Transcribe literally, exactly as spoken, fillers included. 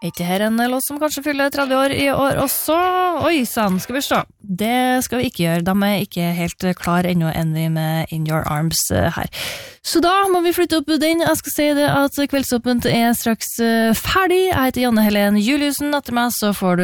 Ikke her en låt som kanskje fyller tretti år i år også. Oi, sann, skal vi se. Det skal vi ikke gjøre. De er ikke helt klar ennå enn vi med In Your Arms her. Så da må vi flytte opp den. Jeg skal si det at Kveldsåpent er straks ferdig. Jeg heter Janne Helen Juliusen. Etter meg så får du